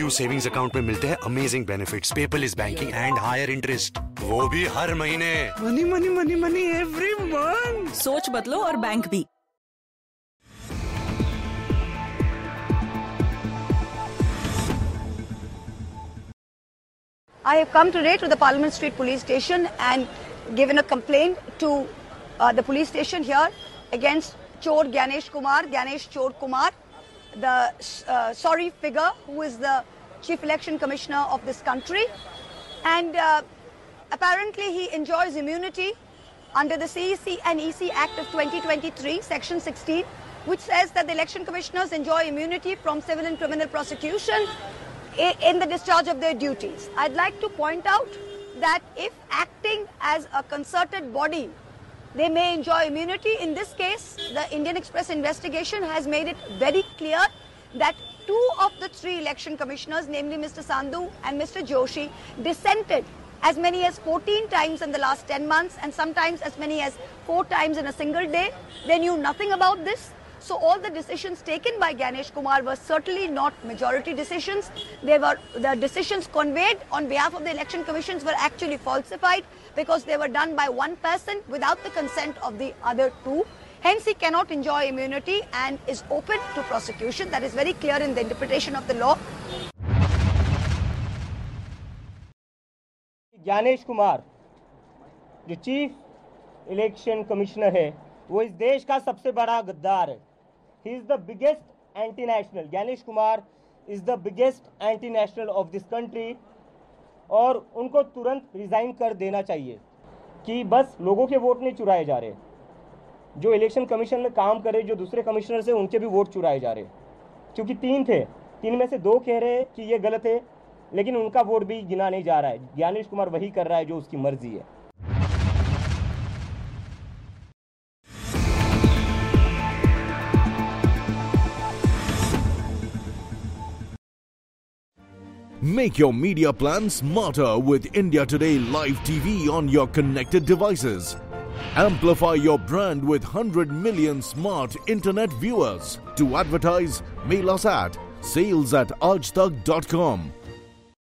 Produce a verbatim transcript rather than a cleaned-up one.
PU savings account में मिलते हैं amazing benefits, paperless banking and higher interest, वो भी हर महीने। Money money money money every month. सोच बदलो और बैंक भी। I have come today to the Parliament Street Police Station and given a complaint to uh, the police station here against Chor Gyanesh Kumar, Gyanesh Chor Kumar, the uh, sorry figure who is the Chief Election Commissioner of this country. And uh, apparently he enjoys immunity under the C E C and E C Act of twenty twenty-three, Section sixteen, which says that the election commissioners enjoy immunity from civil and criminal prosecution in the discharge of their duties. I'd like to point out that if acting as a concerted body, they may enjoy immunity. In this case, the Indian Express investigation has made it very clear that two of the three election commissioners, namely Mister Sandhu and Mister Joshi, dissented as many as fourteen times in the last ten months and sometimes as many as four times in a single day. They knew nothing about this. So all the decisions taken by Gyanesh Kumar were certainly not majority decisions. They were, the decisions conveyed on behalf of the election commissions were actually falsified because they were done by one person without the consent of the other two. Hence, he cannot enjoy immunity and is open to prosecution. That is very clear in the interpretation of the law. Gyanesh Kumar जो chief election commissioner है वो इस देश का सबसे बड़ा गद्दार है. He is the biggest anti-national. Gyanesh Kumar is the biggest anti-national of this country. और उनको तुरंत रिजाइन कर देना चाहिए कि बस लोगों के वोट नहीं चुराए जा रहे. जो इलेक्शन कमीशन में काम करे जो दूसरे कमिश्नर से उनके भी वोट चुराए जा रहे. क्योंकि तीन थे, तीन में से दो कह रहे हैं कि ये गलत है, लेकिन उनका वोट भी गिना नहीं जा रहा है. ज्ञानेश कुमार वही कर रहा है जो उसकी मर्जी है. Make your media plan smarter with India Today Live T V on your connected devices. Amplify your brand with one hundred million smart internet viewers. To advertise, mail us at sales at aajtak dot com.